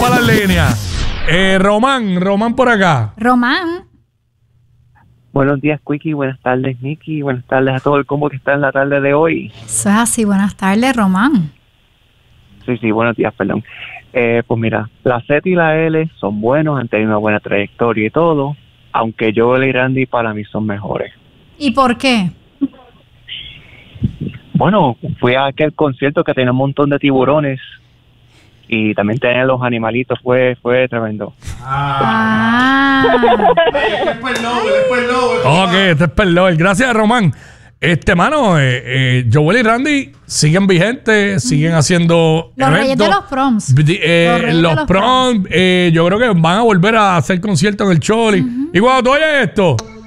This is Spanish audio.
Para la línea. Román por acá. Román. Buenos días, Quickie. Buenas tardes, Nicky. Buenas tardes a todo el combo que está en la tarde de hoy. Eso es así. Buenas tardes, Román. Sí, buenos días, perdón. Pues mira, la Z y la L son buenos, han tenido una buena trayectoria y todo, aunque Joel y Randy para mí son mejores. ¿Y por qué? Bueno, fui a aquel concierto que tenía un montón de tiburones y también tener los animalitos, fue tremendo. Ok, este es Perlover. Gracias, Román. Mano, Joel y Randy siguen vigentes, siguen haciendo Los reyes de los proms. los proms, yo creo que van a volver a hacer conciertos en el Choli. Y cuando tú oyes esto...